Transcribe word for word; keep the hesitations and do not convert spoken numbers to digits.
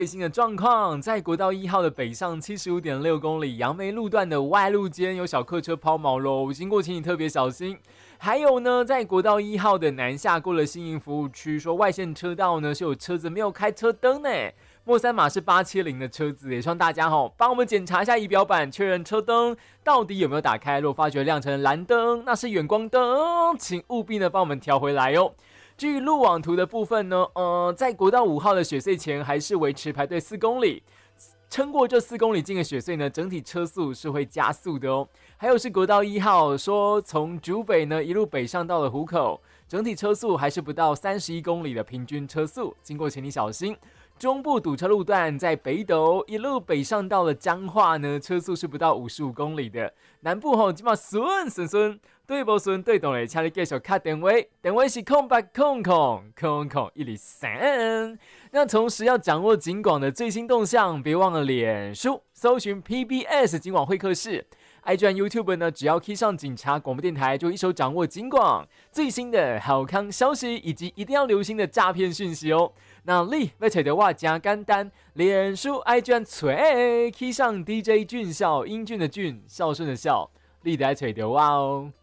最新的状况，在国道一号的北上 七十五点六 公里杨梅路段的外路间有小客车抛锚咯，经过请你特别小心。还有呢，在国道一号的南下过了新营服务区，说外线车道呢是有车子没有开车灯呢。莫三码是八七零的车子，也希望大家吼帮我们检查一下仪表板，确认车灯到底有没有打开。如果发觉亮成蓝灯，那是远光灯，请务必呢帮我们调回来哦。至于路网图的部分呢，呃，在国道五号的雪隧前还是维持排队四公里，撑过这四公里近的雪隧呢，整体车速是会加速的哦。还有是国道一号，说从竹北呢一路北上到了湖口，整体车速还是不到三十一公里的平均车速，经过请你小心。中部堵车路段在北斗一路北上到了彰化呢，车速是不到五十五公里的。南部吼基本顺顺顺，对不顺对懂嘞，请你继续打电话，电话是空八空空空空一零三。那同时要掌握警广的最新动向，别忘了脸书搜寻 P B S 警广会客室。I G 和 YouTube 呢，只要 key 上警察广播电台，就一手掌握警广最新的好康消息，以及一定要留心的诈骗讯息哦。那你要找到我真简单，脸书 I G 吹 key 上 D J 俊孝，英俊的俊，孝顺的孝，你得找到我哦。